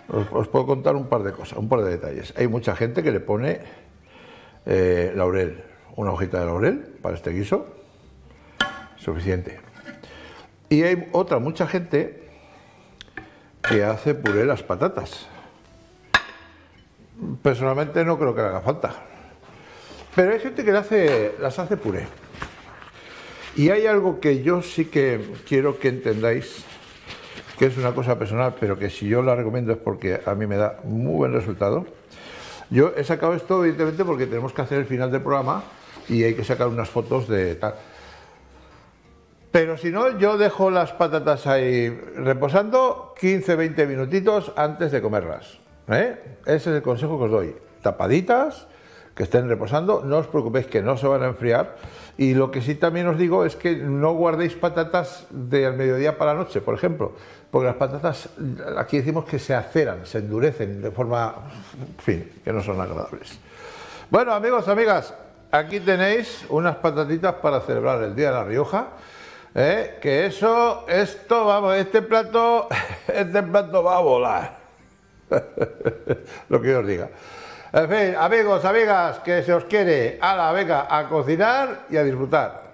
Os puedo contar un par de cosas, un par de detalles. Hay mucha gente que le pone laurel, una hojita de laurel para este guiso, suficiente. Y hay mucha gente que hace puré las patatas. Personalmente no creo que le haga falta, pero hay gente que las hace puré. Y hay algo que yo sí que quiero que entendáis, que es una cosa personal, pero que si yo la recomiendo es porque a mí me da muy buen resultado. Yo he sacado esto evidentemente porque tenemos que hacer el final del programa y hay que sacar unas fotos de tal. Pero si no, yo dejo las patatas ahí reposando 15-20 minutitos antes de comerlas. Ese es el consejo que os doy. Tapaditas, que estén reposando, no os preocupéis que no se van a enfriar. Y lo que sí también os digo es que no guardéis patatas del mediodía para la noche, por ejemplo, porque las patatas, aquí decimos que se aceran, se endurecen de forma, en fin, que no son agradables. Bueno, amigos, amigas, aquí tenéis unas patatitas para celebrar el Día de La Rioja, que esto, vamos, este plato va a volar. Lo que yo os diga. En fin, amigos, amigas, que se os quiere. Ala, venga, a cocinar y a disfrutar.